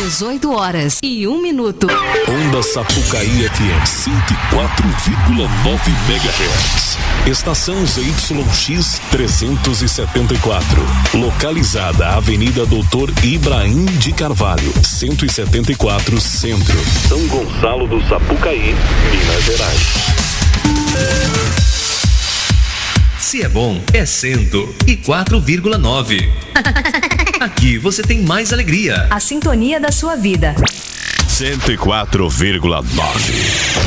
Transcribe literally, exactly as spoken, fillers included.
dezoito horas e um minuto. Onda Sapucaí F M cento e quatro vírgula nove megahertz. Estação Z Y X trezentos e setenta e quatro. Localizada Avenida Doutor Ibrahim de Carvalho, cento e setenta e quatro, Centro, São Gonçalo do Sapucaí, Minas Gerais. Se é bom, é cento e quatro vírgula nove. Aqui você tem mais alegria. A sintonia da sua vida. cento e quatro vírgula nove.